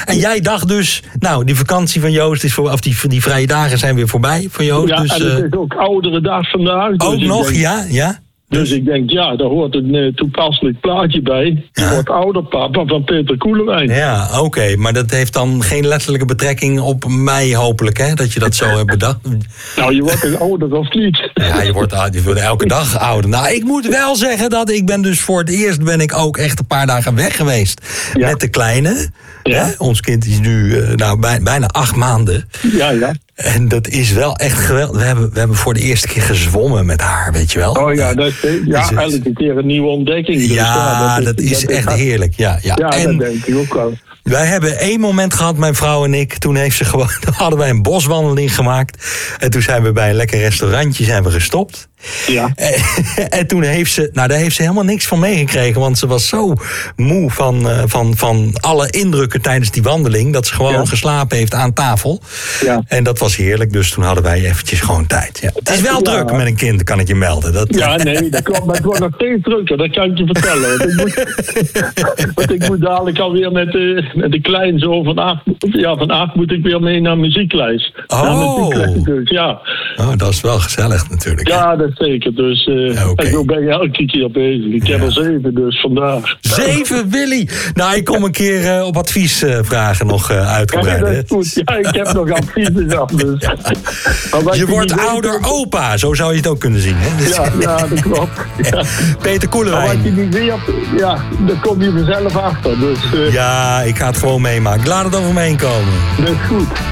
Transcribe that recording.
En jij dacht dus, nou, die vakantie van Joost is of die vrije dagen zijn weer voorbij voor Joost. Ja, dus, en het is ook oudere dag vandaag. Ook dus nog, ja. Dus ik denk, ja, daar hoort een toepasselijk plaatje bij. Je wordt ouderpapa van Peter Koelewijn. Ja, oké. Maar dat heeft dan geen letterlijke betrekking op mij hopelijk, hè? Dat je dat zo hebt bedacht. Nou, je wordt een ouder of niet? Ja, je wordt elke dag ouder. Nou, ik moet wel zeggen dat ik ben dus voor het eerst ook echt een paar dagen weg geweest. Ja. Met de kleine. Ja. Ons kind is nu bijna 8 maanden. Ja. En dat is wel echt geweldig. We hebben voor de eerste keer gezwommen met haar, weet je wel. Oh ja, elke keer een nieuwe ontdekking. Dus dat is echt heerlijk. Ja, en dat denk ik ook wel. Wij hebben 1 moment gehad, mijn vrouw en ik. Toen hadden wij een boswandeling gemaakt. En toen zijn we bij een lekker restaurantje gestopt. Ja. En toen heeft ze, daar heeft ze helemaal niks van meegekregen. Want ze was zo moe van alle indrukken tijdens die wandeling. Dat ze gewoon geslapen heeft aan tafel. Ja. En dat was heerlijk. Dus toen hadden wij eventjes gewoon tijd. Ja. Het is wel druk met een kind, kan ik je melden. Dat klopt. Maar het wordt nog steeds drukker. Dat kan ik je vertellen. Want ik moet dadelijk alweer met de kleinzoon van 8. Ja, van 8 moet ik weer mee naar muziekles. Dus, ja. Oh, dat is wel gezellig natuurlijk. Ja, dat zeker. Dus en zo ben je elke keer bezig. Ik heb er 7, dus vandaag. 7, Willy? Nou, ik kom een keer op advies vragen nog uitgebreid. Ja, dat is goed. Ja, ik heb nog adviezen af. Dus. Je wordt ouder opa, zo zou je het ook kunnen zien. Hè? Dus ja, dat klopt. Ja. Peter Koelewijn. Maar wat je niet weet, daar kom je vanzelf achter. Dus, ja, ik ga het gewoon meemaken. Ik laat het over me heen komen. Dat is goed.